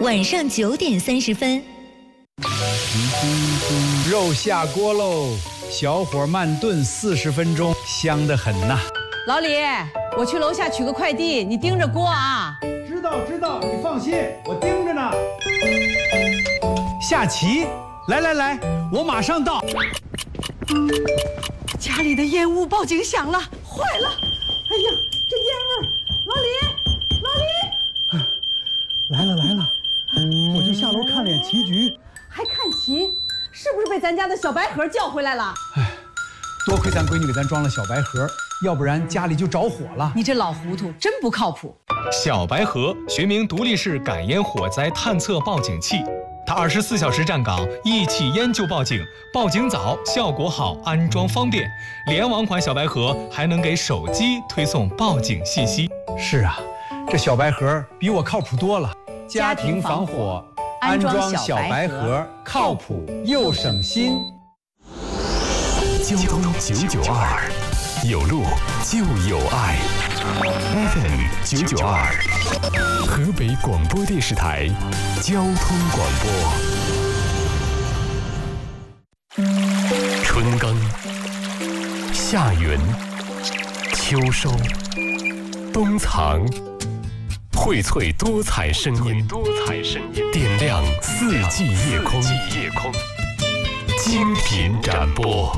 晚上9点30分。 肉下锅喽，小火慢炖40分钟，香得很呐。 老李，我去楼下取个快递，你盯着锅啊。 知道，你放心，我盯着呢。下棋，来，我马上到。 家里的烟雾报警响了，坏了！哎呀，这烟味！老李， 来了，我就下楼看脸棋局。 还看棋？是不是被咱家的小白盒叫回来了？ 多亏咱闺女给咱装了小白盒，要不然家里就着火了。 你这老糊涂，真不靠谱。 小白盒学名独立式感烟火灾探测报警器，它24小时站岗，一起烟就报警，报警早，效果好，安装方便。联网款小白盒还能给手机推送报警信息。 是啊，这小白盒比我靠谱多了。家庭防火，安装小白盒，靠谱又省心。 交通992，有路就有爱。FM 992，河北广播电视台交通广播。春耕、夏耘、秋收、冬藏，荟萃多彩声音，点亮4季夜空，精品展播。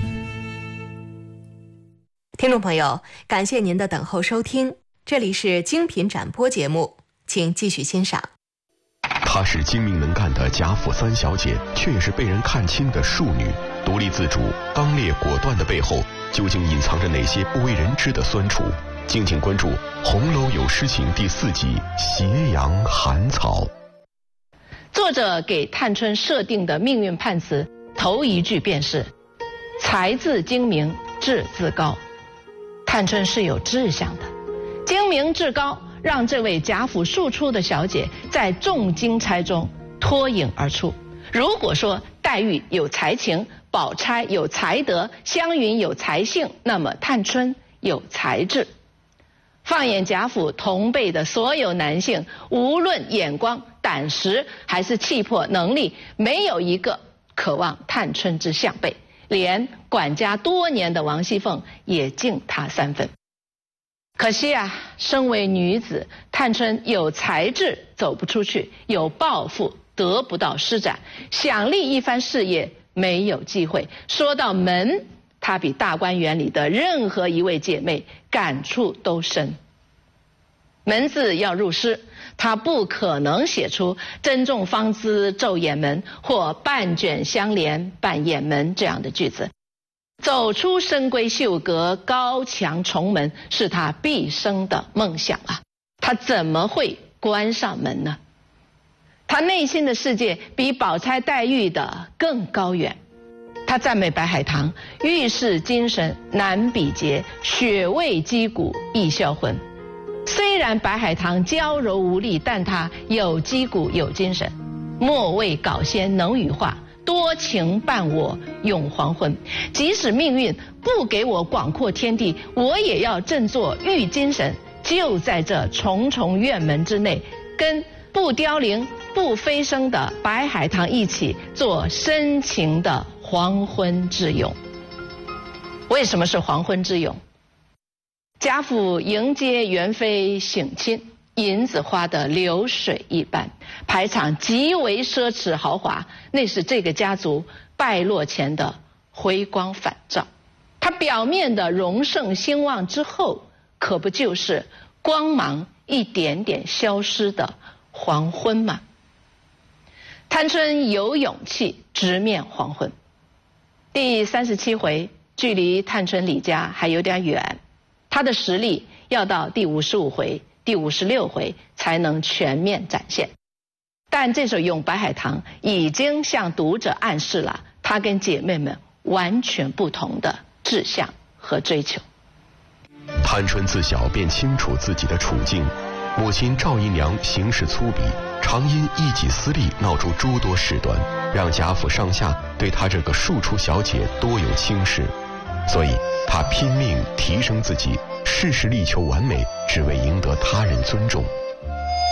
听众朋友，感谢您的等候收听，这里是精品展播节目，请继续欣赏。 她是精明能干的贾府3小姐，却也是被人看轻的庶女。独立自主、刚烈果断的背后，究竟隐藏着哪些不为人知的酸楚？敬请关注《红楼有诗情》第4集《斜阳寒草》。 作者给探春设定的命运判词，头一句便是“才自精明，志自高”。探春是有志向的，精明志高让这位贾府庶出的小姐在众金钗中脱颖而出。如果说黛玉有才情，宝钗有才德，湘云有才性，那么探春有才智。放眼贾府同辈的所有男性，无论眼光、胆识还是气魄、能力，没有一个渴望探春之项背。连管家多年的王熙凤也敬她3分。可惜啊，身为女子，探春有才智走不出去，有抱负得不到施展，想立一番事业没有机会。说到门，她比大观园里的任何一位姐妹感触都深。门字要入诗，他不可能写出珍重芳姿昼掩门或半卷相连半掩门这样的句子。走出深闺秀阁，高墙重门，是他毕生的梦想啊，他怎么会关上门呢？他内心的世界比宝钗黛玉的更高远。他赞美白海棠，遇事精神难比劫，雪味肌骨易销魂。虽然白海棠娇柔无力，但她有肌骨有精神。莫为搞仙能羽化，多情伴我永黄昏。即使命运不给我广阔天地，我也要振作玉精神，就在这重重院门之内，跟不凋零不飞升的白海棠一起做深情的黄昏之咏。为什么是黄昏之咏？贾府迎接元妃省亲，银子花得流水一般，排场极为奢侈豪华，那是这个家族败落前的回光返照。它表面的荣盛兴旺之后，可不就是光芒一点点消失的黄昏吗？探春有勇气直面黄昏。第37回，距离探春离家还有点远，她的实力要到第55回、第56回才能全面展现。但这首《咏白海棠》已经向读者暗示了她跟姐妹们完全不同的志向和追求。 探春自小便清楚自己的处境，母亲赵姨娘行事粗鄙，常因一己私利闹出诸多事端，让贾府上下对她这个庶出小姐多有轻视，所以她拼命提升自己，事事力求完美，只为赢得他人尊重。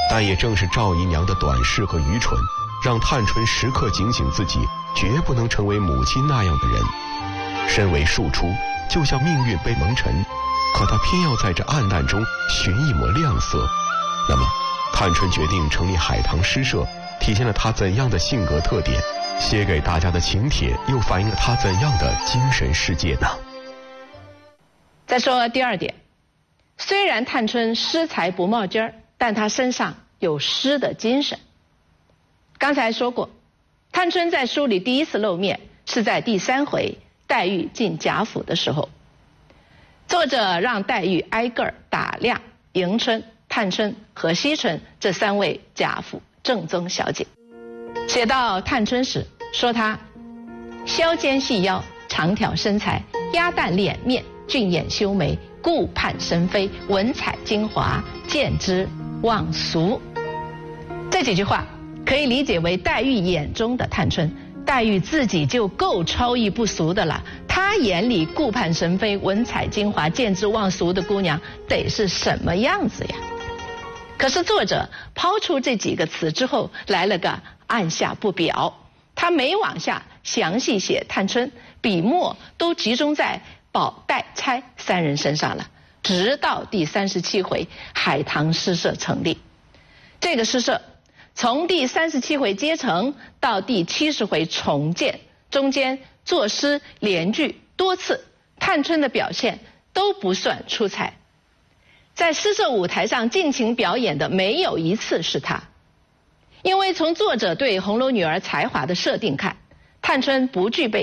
但也正是赵姨娘的短视和愚蠢，让探春时刻警醒自己，绝不能成为母亲那样的人。身为庶出，就像命运被蒙尘，可她偏要在这暗淡中寻一抹亮色。那么，探春决定成立海棠诗社，体现了她怎样的性格特点？写给大家的请帖又反映了她怎样的精神世界呢？ 再说第二点，虽然探春诗才不冒尖儿，但她身上有诗的精神。刚才说过，探春在书里第一次露面是在第3回黛玉进贾府的时候，作者让黛玉挨个打量迎春、探春和惜春这3位贾府正宗小姐。写到探春时，说她削肩细腰，长挑身材，鸭蛋脸面，俊眼修眉，顾盼生飞，文采精华，见之忘俗。这几句话可以理解为黛玉眼中的探春。黛玉自己就够超逸不俗的了，她眼里顾盼神飞、文采精华、见之忘俗的姑娘得是什么样子呀？可是作者抛出这几个词之后，来了个按下不表，他没往下详细写探春，笔墨都集中在宝、黛、钗3人身上了。直到第37回海棠诗社成立，这个诗社从第37回接成到第70回重建，中间作诗连句多次，探春的表现都不算出彩。在诗社舞台上尽情表演的没有一次是她，因为从作者对红楼女儿才华的设定看，探春不具备